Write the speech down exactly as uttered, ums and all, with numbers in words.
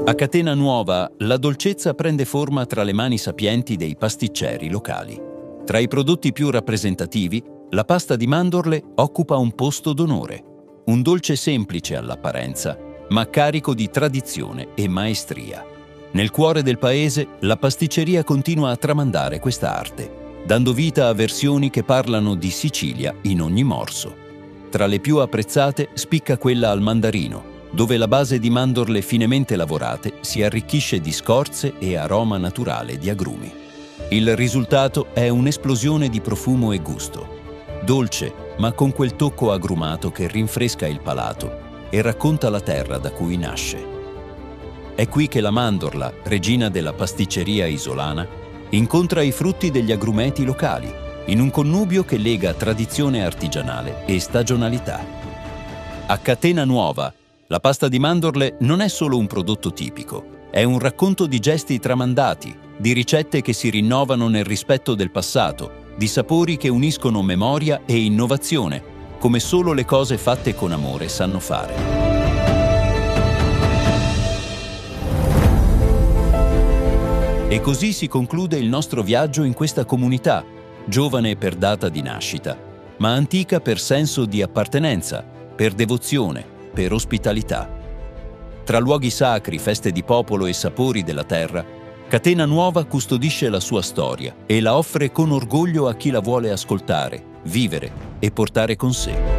A Catena Nuova, la dolcezza prende forma tra le mani sapienti dei pasticceri locali. Tra i prodotti più rappresentativi, la pasta di mandorle occupa un posto d'onore. Un dolce semplice all'apparenza, ma carico di tradizione e maestria. Nel cuore del paese, la pasticceria continua a tramandare questa arte, dando vita a versioni che parlano di Sicilia in ogni morso. Tra le più apprezzate spicca quella al mandarino, dove la base di mandorle finemente lavorate si arricchisce di scorze e aroma naturale di agrumi. Il risultato è un'esplosione di profumo e gusto. Dolce, ma con quel tocco agrumato che rinfresca il palato e racconta la terra da cui nasce. È qui che la mandorla, regina della pasticceria isolana, incontra i frutti degli agrumeti locali, in un connubio che lega tradizione artigianale e stagionalità. A Catena Nuova, la pasta di mandorle non è solo un prodotto tipico, è un racconto di gesti tramandati, di ricette che si rinnovano nel rispetto del passato, di sapori che uniscono memoria e innovazione, come solo le cose fatte con amore sanno fare. E così si conclude il nostro viaggio in questa comunità, giovane per data di nascita, ma antica per senso di appartenenza, per devozione, per ospitalità. Tra luoghi sacri, feste di popolo e sapori della terra, Catena Nuova custodisce la sua storia e la offre con orgoglio a chi la vuole ascoltare, vivere e portare con sé.